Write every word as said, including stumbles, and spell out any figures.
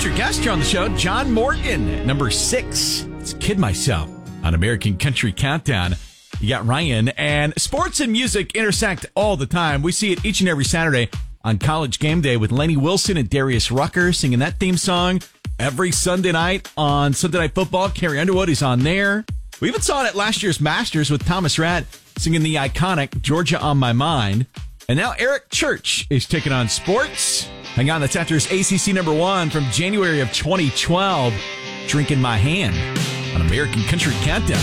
featured guest here on the show, John Morgan, number six. Let's Kid Myself on American Country Countdown. You got Ryan, and sports and music intersect all the time. We see it each and every Saturday on College Game Day with Lenny Wilson and Darius Rucker singing that theme song. Every Sunday night on Sunday Night Football, Carrie Underwood is on there. We even saw it at last year's Masters with Thomas Rhett singing the iconic Georgia on My Mind. And now Eric Church is taking on sports. Hang on, that's after his A C C number one from January of twenty twelve, Drink in My Hand on American Country Countdown.